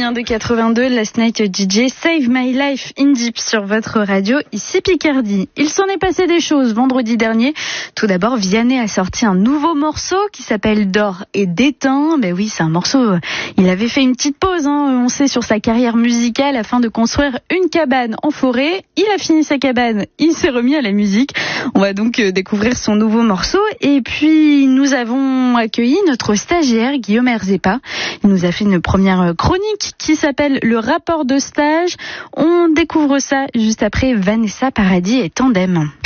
Damien de 82, Last Night DJ, Save My Life in Deep sur votre radio, ici Picardie. Il s'en est passé des choses vendredi dernier. Tout d'abord, Vianney a sorti un nouveau morceau qui s'appelle D'or et d'étain. Ben oui, c'est un morceau, il avait fait une petite pause, on sait, sur sa carrière musicale afin de construire une cabane en forêt. Il a fini sa cabane, il s'est remis à la musique. On va donc découvrir son nouveau morceau. Et puis, nous avons accueilli notre stagiaire, Guillaume Herzepa. Il nous a fait une première chronique qui s'appelle Le rapport de stage. On découvre ça juste après Vanessa Paradis et Tandem.